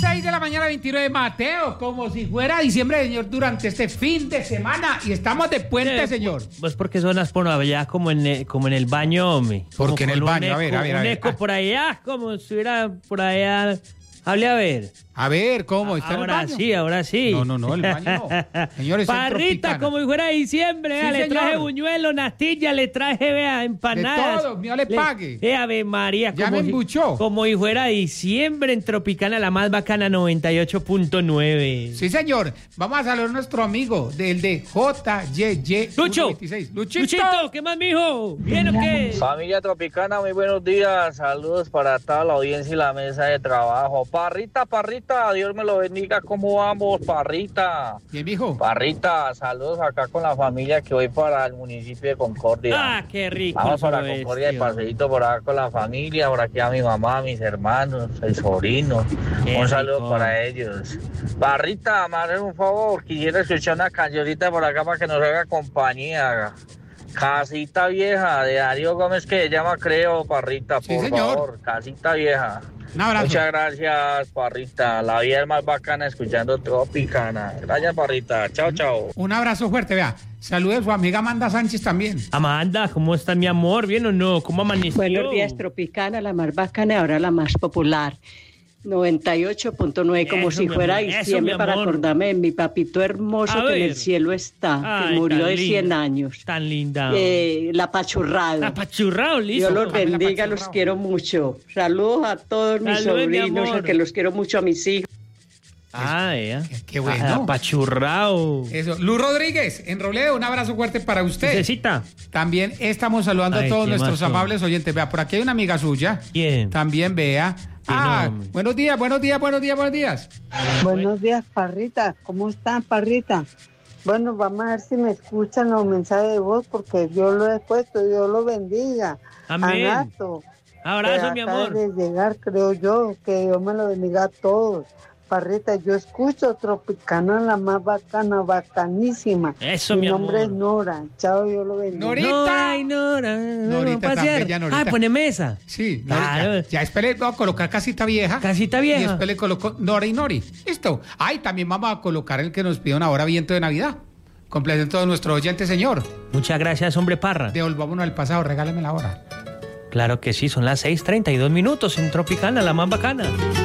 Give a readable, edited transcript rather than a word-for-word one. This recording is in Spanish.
6 de la mañana, 29 de Mateo, como si fuera diciembre, señor, durante este fin de semana. Y estamos de puente, señor. Pues porque sonas por allá como en el baño, hombre. Porque en el baño, a ver. Un eco por allá, como si estuviera por allá. Hable a ver. A ver, ¿cómo? ¿Está en el baño? Ahora sí. No, el baño no. Señores, Parrita, como si fuera diciembre. Sí, le traje señor. buñuelo, natilla, le traje, vea, empanadas. De todo, mío le pague. Ave María. Ya me embuchó. Como si fuera diciembre en Tropicana, la más bacana, 98.9. Sí, señor. Vamos a saludar a nuestro amigo del de JYY Lucho. 26. Luchito, ¿qué más, mijo? ¿Bien o qué? Familia Tropicana, muy buenos días. Saludos para toda la audiencia y la mesa de trabajo. Parrita, Dios me lo bendiga. ¿Cómo vamos, Parrita? Bien, mijo. Parrita, saludos acá con la familia que voy para el municipio de Concordia. Ah, qué rico. Vamos para todo Concordia y esto. paseíto por acá con la familia, por aquí a mi mamá, mis hermanos, el sobrino. Qué Un saludo rico. para ellos. Parrita, me haces un favor, quisiera escuchar una cancioncita por acá para que nos haga compañía. Casita Vieja, de Darío Gómez, que se llama, creo, Parrita, Sí, por señor. favor. Casita Vieja. Un abrazo. Muchas gracias, Parrita. La vida es más bacana escuchando Tropicana. Gracias, Parrita. Chao, chao. Un abrazo fuerte, vea. Salude a su amiga Amanda Sánchez también. Amanda, ¿cómo está mi amor? ¿Bien o no? ¿Cómo amaneció? Buenos días, Tropicana, la más bacana y ahora la más popular. 98.9, como Eso, si mi fuera amor, eso, diciembre, mi para amor. acordarme de mi papito hermoso A que en ver. el cielo está, Ay, que murió tan de 100 linda. años. Tan linda. La Pachurrado. Apachurrado, listo. Dios los Pamela bendiga, los Pachurrado. quiero mucho. Saludos a todos mis Saludos, mi sobrinos, amor. a que los quiero mucho, a mis hijos. Ah, ya. Qué bueno. Apachurrado. Eso. Luz Rodríguez, en Robledo, un abrazo fuerte para usted. Necesita. También estamos saludando Ay, a todos qué nuestros mazo. amables oyentes. Vea, por aquí hay una amiga suya. ¿Quién? También vea. nombre. Buenos días. Buenos días, Parrita. ¿Cómo están, Parrita? Bueno, vamos a ver si me escuchan los mensajes de voz porque yo lo he puesto. Dios lo bendiga. Amén. A Nato, Abrazo, que mi acaba amor. de llegar, creo yo. Que Dios me lo bendiga a todos. Parrita, yo escucho Tropicana, la más bacana, bacanísima. Eso, mi nombre es amor. Nora. Chao, Dios lo bendiga. Norita. Nora. Norita, Pasear. tan bella, Norita. Pone mesa. Sí, Claro. ya después le vamos a colocar casita vieja. Casita Y vieja. después le coloco Nora y Nori. Listo. Ay, también vamos a colocar el que nos pidieron ahora, viento de Navidad. Completen todos nuestros oyentes, señor. Muchas gracias, hombre Parra. Devolvámonos al pasado, regálame la hora. Claro que sí, son las 6:32 en Tropicana, la más bacana.